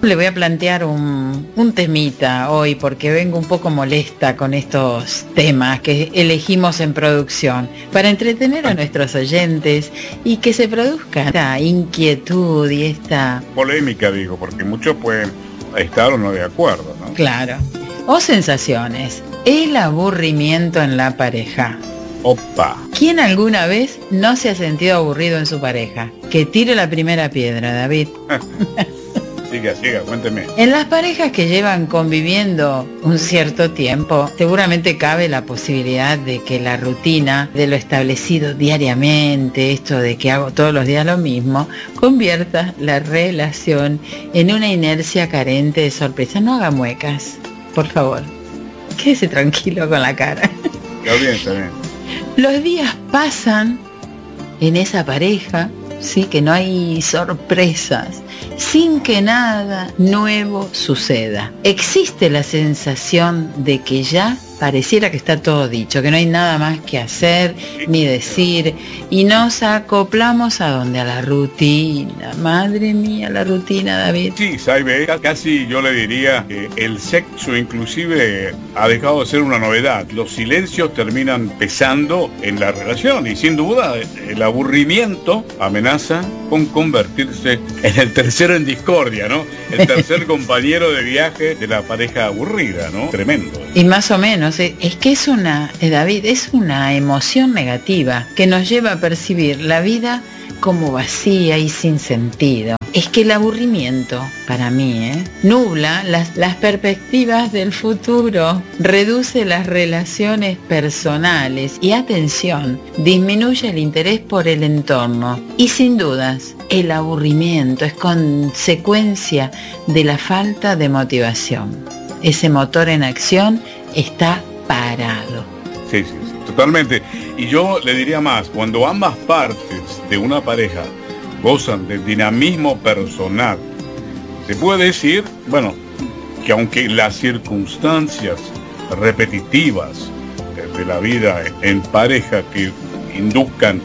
Le voy a plantear un temita hoy porque vengo un poco molesta con estos temas que elegimos en producción para entretener a nuestros oyentes y que se produzca esta inquietud y esta polémica, digo, porque muchos pueden estar o no de acuerdo, ¿no? Claro. O sensaciones. El aburrimiento en la pareja. Opa. ¿Quién alguna vez no se ha sentido aburrido en su pareja? Que tire la primera piedra, David. Siga, cuénteme. En las parejas que llevan conviviendo un cierto tiempo, seguramente cabe la posibilidad de que la rutina de lo establecido diariamente, esto de que hago todos los días lo mismo, convierta la relación en una inercia carente de sorpresa. No haga muecas, por favor. Quédese tranquilo con la cara. Está bien. Los días pasan en esa pareja, sí, que no hay sorpresas, sin que nada nuevo suceda. Existe la sensación de que ya pareciera que está todo dicho, que no hay nada más que hacer ni decir, y nos acoplamos a donde, a la rutina. Madre mía, la rutina, David. Sí, Saibe, casi yo le diría que el sexo inclusive ha dejado de ser una novedad. Los silencios terminan pesando en la relación y sin duda el aburrimiento amenaza con convertirse en el tercero en discordia, ¿no? El tercer compañero de viaje de la pareja aburrida, ¿no? Tremendo. Y más o menos, es que es David, es una emoción negativa que nos lleva a percibir la vida como vacía y sin sentido. Es que el aburrimiento, para mí, nubla las perspectivas del futuro, reduce las relaciones personales y, atención, disminuye el interés por el entorno. Y sin dudas, el aburrimiento es consecuencia de la falta de motivación. Ese motor en acción está parado. Sí, totalmente. Y yo le diría más, cuando ambas partes de una pareja gozan del dinamismo personal, se puede decir, bueno, que aunque las circunstancias repetitivas de la vida en pareja que induzcan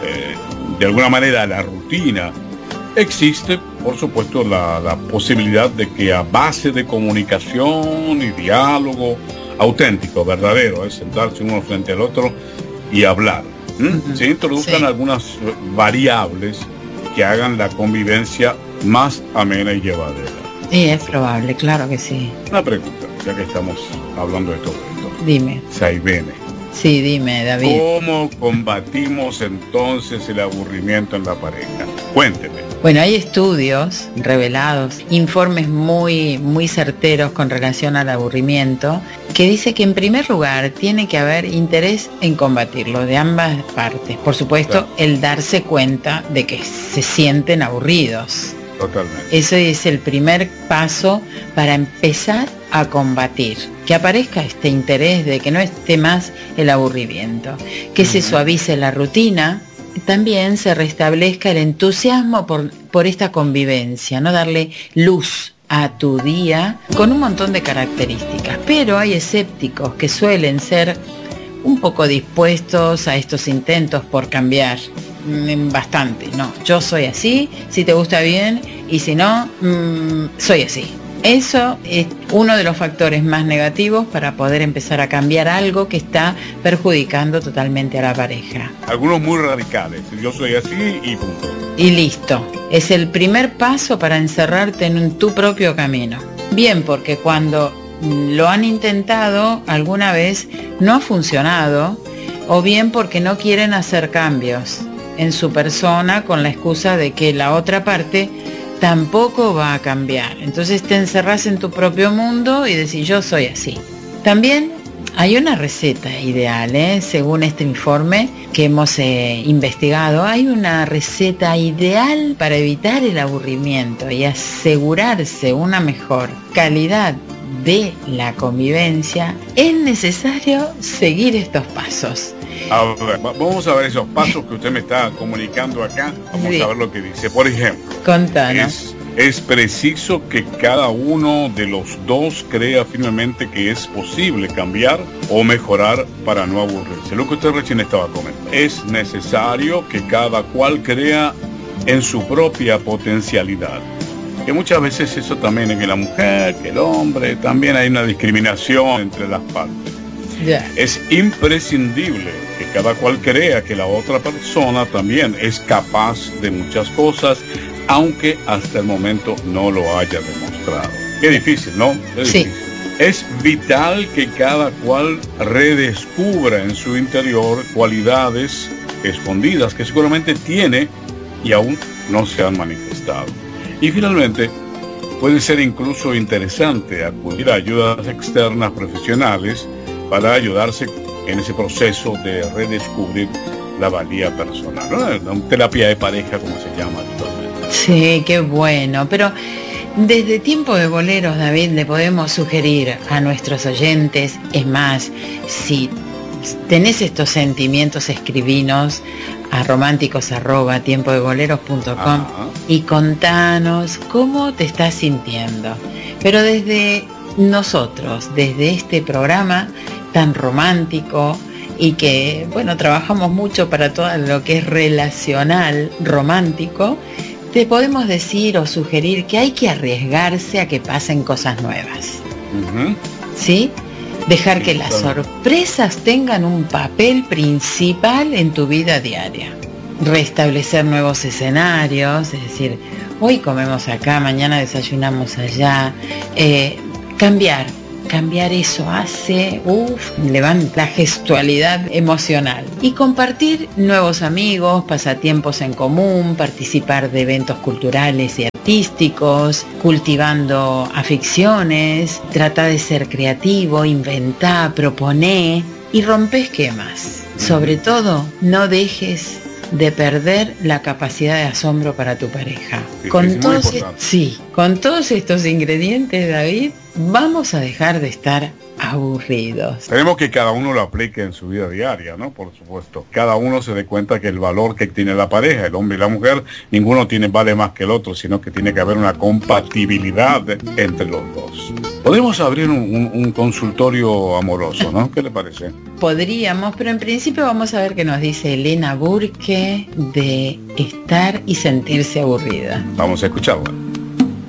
de alguna manera la rutina, existe, por supuesto, la posibilidad de que a base de comunicación y diálogo auténtico, verdadero, es sentarse uno frente al otro y hablar. Se introduzcan algunas variables que hagan la convivencia más amena y llevadera. Sí, es probable, claro que sí. Una pregunta, ya que estamos hablando de todo esto. Dime. Saibene. Sí, dime, David. ¿Cómo combatimos entonces el aburrimiento en la pareja? Cuénteme. Bueno, hay estudios revelados, informes muy certeros con relación al aburrimiento, que dice que en primer lugar tiene que haber interés en combatirlo de ambas partes. Por supuesto, claro, el darse cuenta de que se sienten aburridos. Totalmente. Ese es el primer paso para empezar a combatir. Que aparezca este interés de que no esté más el aburrimiento. Que se suavice la rutina. También se restablezca el entusiasmo por esta convivencia, no darle luz a tu día con un montón de características. Pero hay escépticos que suelen ser un poco dispuestos a estos intentos por cambiar. Bastante, no, yo soy así, si te gusta bien, y si no, soy así. Eso es uno de los factores más negativos para poder empezar a cambiar algo que está perjudicando totalmente a la pareja. Algunos muy radicales, yo soy así y punto. Y listo, es el primer paso para encerrarte en tu propio camino. Bien, porque cuando lo han intentado alguna vez no ha funcionado, o bien porque no quieren hacer cambios en su persona con la excusa de que la otra parte tampoco va a cambiar. Entonces te encerrás en tu propio mundo y decís yo soy así. También hay una receta ideal, según este informe que hemos investigado, hay una receta ideal para evitar el aburrimiento y asegurarse una mejor calidad de la convivencia. Es necesario seguir estos pasos. A ver, vamos a ver esos pasos que usted me está comunicando acá. Vamos a ver lo que dice. Por ejemplo, contanos. Es preciso que cada uno de los dos crea firmemente que es posible cambiar o mejorar para no aburrirse. Lo que usted recién estaba comentando. Es necesario que cada cual crea en su propia potencialidad. que muchas veces eso también es que la mujer, que el hombre, también hay una discriminación entre las partes. Es imprescindible que cada cual crea que la otra persona también es capaz de muchas cosas, aunque hasta el momento no lo haya demostrado. Qué difícil, ¿no? Sí. Es vital que cada cual redescubra en su interior cualidades escondidas que seguramente tiene y aún no se han manifestado. Y finalmente, puede ser incluso interesante acudir a ayudas externas profesionales para ayudarse en ese proceso de redescubrir la valía personal, ¿no? Una terapia de pareja, como se llama habitualmente. Sí, qué bueno. Pero desde Tiempo de Boleros, David, le podemos sugerir a nuestros oyentes, es más, si tenés estos sentimientos, escribinos a románticos@tiempodeboleros.com y contanos cómo te estás sintiendo. Pero desde nosotros, desde este programa tan romántico y que, bueno, trabajamos mucho para todo lo que es relacional, romántico, te podemos decir o sugerir que hay que arriesgarse a que pasen cosas nuevas. ¿Sí? Dejar que las sorpresas tengan un papel principal en tu vida diaria. Restablecer nuevos escenarios, es decir, hoy comemos acá, mañana desayunamos allá. Cambiar eso hace, levanta la gestualidad emocional. Y compartir nuevos amigos, pasatiempos en común, participar de eventos culturales y artísticos, cultivando aficiones, trata de ser creativo, inventá, proponé y rompe esquemas. Sobre todo, no dejes de perder la capacidad de asombro para tu pareja. Con todos estos ingredientes, David, vamos a dejar de estar aburridos. Tenemos que cada uno lo aplique en su vida diaria, ¿no? Por supuesto. Cada uno se dé cuenta que el valor que tiene la pareja, el hombre y la mujer, ninguno vale más que el otro, sino que tiene que haber una compatibilidad entre los dos. Podemos abrir un consultorio amoroso, ¿no? ¿Qué le parece? Podríamos, pero en principio vamos a ver qué nos dice Elena Burke de estar y sentirse aburrida. Vamos a escucharla.